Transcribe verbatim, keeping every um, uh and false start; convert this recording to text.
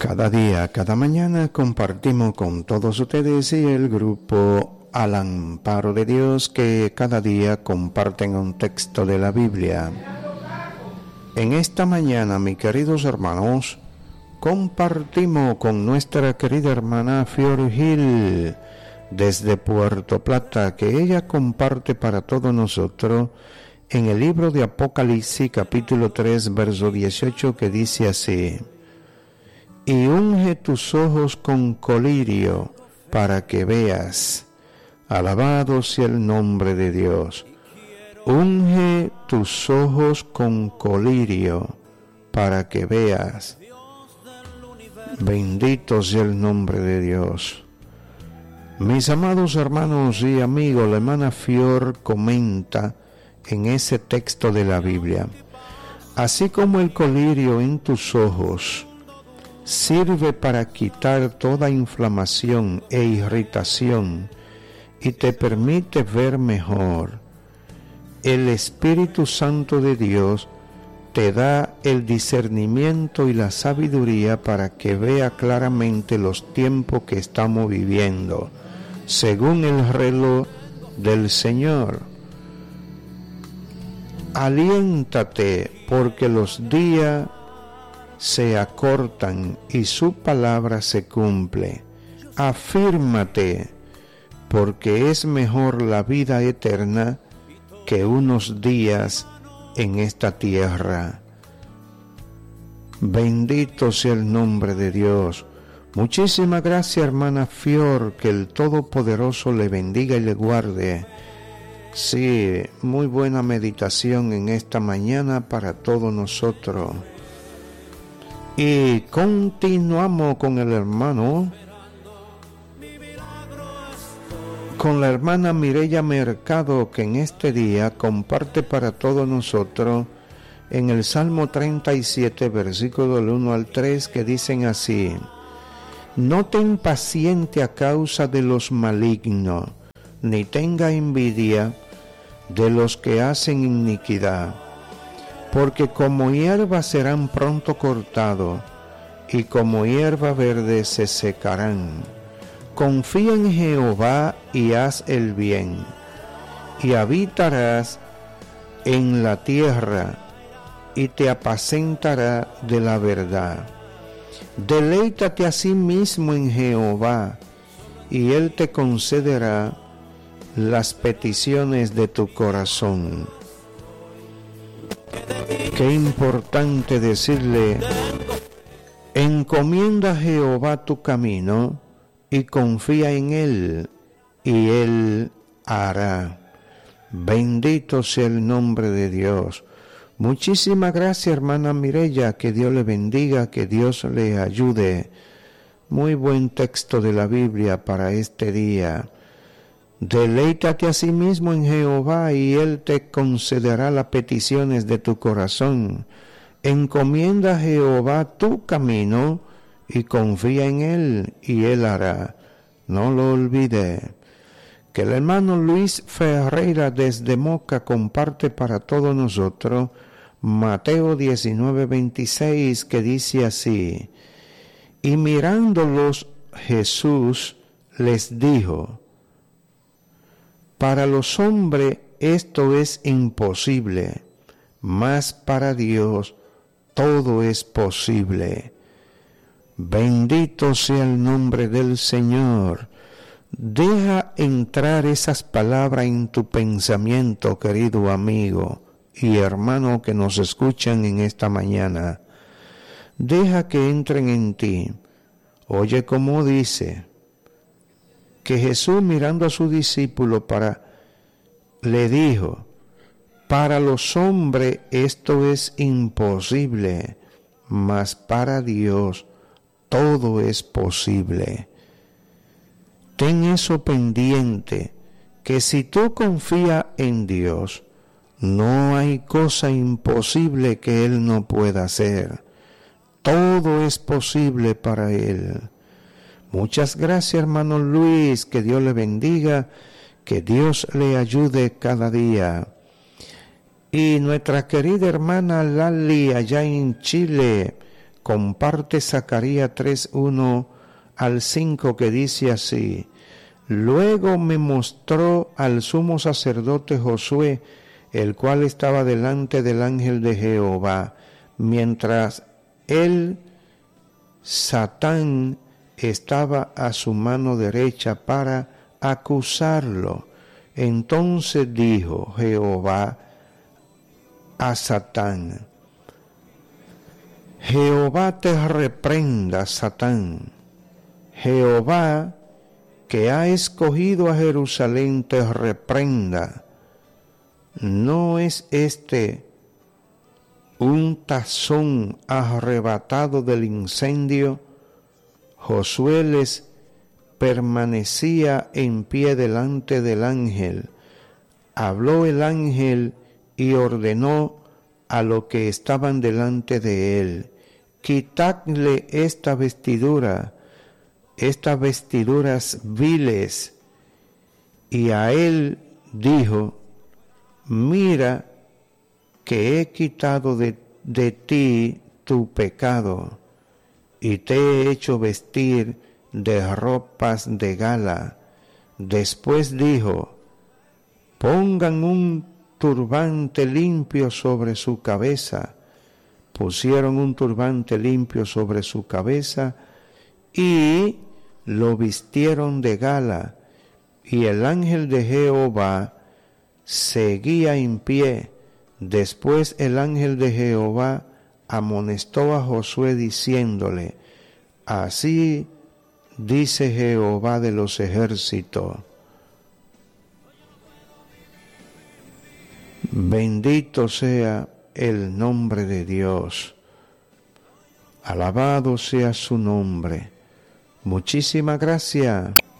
Cada día, cada mañana compartimos con todos ustedes y el grupo Al Amparo de Dios, que cada día comparten un texto de la Biblia. En esta mañana, mis queridos hermanos, compartimos con nuestra querida hermana Fior Gil desde Puerto Plata, que ella comparte para todos nosotros en el libro de Apocalipsis capítulo tres verso dieciocho, que dice así: y unge tus ojos con colirio para que veas. Alabado sea el nombre de Dios. Unge tus ojos con colirio para que veas. Bendito sea el nombre de Dios. Mis amados hermanos y amigos, la hermana Fior comenta en ese texto de la Biblia: así como el colirio en tus ojos sirve para quitar toda inflamación e irritación y te permite ver mejor, el Espíritu Santo de Dios te da el discernimiento y la sabiduría para que vea claramente los tiempos que estamos viviendo, según el reloj del Señor. Aliéntate, porque los días se acortan y su palabra se cumple. Afírmate, porque es mejor la vida eterna que unos días en esta tierra. Bendito sea el nombre de Dios. Muchísimas gracias, hermana Fior, que el Todopoderoso le bendiga y le guarde. Sí, muy buena meditación en esta mañana para todos nosotros. Y continuamos con el hermano, con la hermana Mireya Mercado, que en este día comparte para todos nosotros en el Salmo treinta y siete, versículo del uno al tres, que dicen así: no te impaciente a causa de los malignos, ni tenga envidia de los que hacen iniquidad, porque como hierba serán pronto cortados, y como hierba verde se secarán. Confía en Jehová y haz el bien, y habitarás en la tierra, y te apacentará de la verdad. Deleítate a sí mismo en Jehová, y Él te concederá las peticiones de tu corazón. Qué importante decirle: encomienda a Jehová tu camino y confía en Él, y Él hará. Bendito sea el nombre de Dios. Muchísimas gracias, hermana Mireya, que Dios le bendiga, que Dios le ayude. Muy buen texto de la Biblia para este día. Deleítate a sí mismo en Jehová, y Él te concederá las peticiones de tu corazón. Encomienda a Jehová tu camino y confía en Él, y Él hará. No lo olvide. Que el hermano Luis Ferreira desde Moca comparte para todos nosotros Mateo diecinueve veintiséis, que dice así: y mirándolos Jesús les dijo: para los hombres esto es imposible, mas para Dios todo es posible. Bendito sea el nombre del Señor. Deja entrar esas palabras en tu pensamiento, querido amigo y hermano que nos escuchan en esta mañana. Deja que entren en ti. Oye cómo dice que Jesús, mirando a su discípulo, para, le dijo: para los hombres esto es imposible, mas para Dios todo es posible. Ten eso pendiente, que si tú confías en Dios, no hay cosa imposible que Él no pueda hacer. Todo es posible para Él. Muchas gracias, hermano Luis, que Dios le bendiga, que Dios le ayude cada día. Y nuestra querida hermana Lali, allá en Chile, comparte Zacarías tres, uno al cinco, que dice así: luego me mostró al sumo sacerdote Josué, el cual estaba delante del ángel de Jehová, mientras él, Satán, estaba a su mano derecha para acusarlo. Entonces dijo Jehová a Satán: Jehová te reprenda, Satán. Jehová, que ha escogido a Jerusalén, te reprenda. ¿No es este un tazón arrebatado del incendio? Josué les permanecía en pie delante del ángel. Habló el ángel y ordenó a los que estaban delante de él: quitadle esta vestidura, estas vestiduras viles. Y a él dijo: mira que he quitado de, de ti tu pecado, y te he hecho vestir de ropas de gala. Después dijo: pongan un turbante limpio sobre su cabeza. Pusieron un turbante limpio sobre su cabeza y lo vistieron de gala. Y el ángel de Jehová seguía en pie. Después el ángel de Jehová amonestó a Josué diciéndole: así dice Jehová de los ejércitos: bendito sea el nombre de Dios, alabado sea su nombre. Muchísimas gracias.